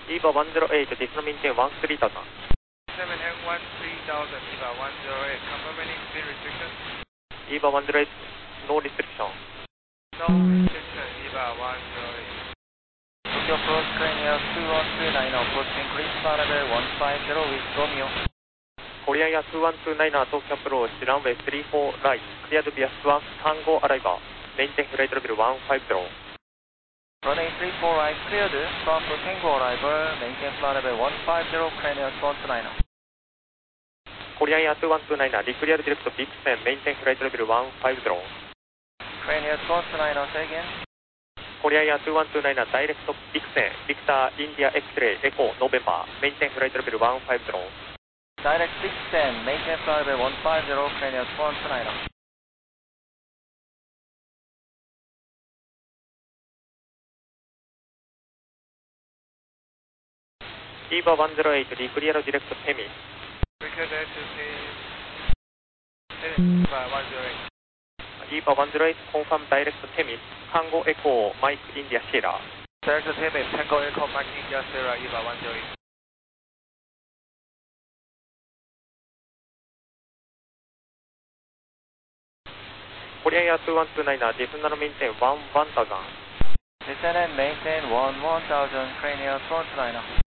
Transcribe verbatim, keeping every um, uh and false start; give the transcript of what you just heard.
E V A one zero eight, this maintain one three thousand. seven M one three thousand, E V A one zero eight, confirming speed restriction. E V A one zero eight, no restriction. No restriction, E V A one zero eight. Tokyo approach Korea two one two nine, approaching Crispa level one five zero with Romeo. Korea Air two one two nine, Tokyo approach, runway three four right, cleared via Swan Tango arrival, maintain flight level one five zero. Runway three four right, cleared, Swan Tango arrival, maintain flight level one five zero, Korea two one two nine. Korea Air two one two nine, declare direct Vixen, maintain flight level one five zero. Korea two one two nine, say again. Korea Air two one two nine, direct Vixen, Victor India X-ray Echo November, maintain flight level one five zero. Direct Vixen, maintain flight level one five zero, Korea two one two nine. E V A one zero eight, declare direct Temis. Because that is the E V A one zero eight. E V A one zero eight, confirm direct Temis, Tango Echo Mike India Sierra. Direct Temis, Tango Echo Mike India Sierra, E V A one zero eight. Korea Air two one two nine, descend and maintain one one thousand. Descend and maintain one one thousand, Korea two one two nine.